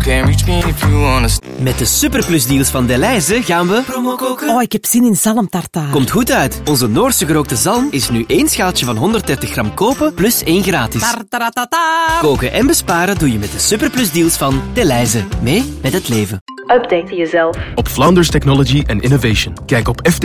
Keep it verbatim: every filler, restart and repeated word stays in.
can't reach me if you wanna. Met de Superplus deals van Delhaize gaan we promo koken. Oh, ik heb zin in zalmtartaar. Komt goed uit. Onze Noorse gerookte zalm is nu één schaaltje van honderddertig gram kopen plus één gratis. Tartaratata. Koken en besparen doe je met de Superplus deals van Delhaize. Mee met het leven. Update jezelf. Op Flounders Technology and Innovation. Kijk op F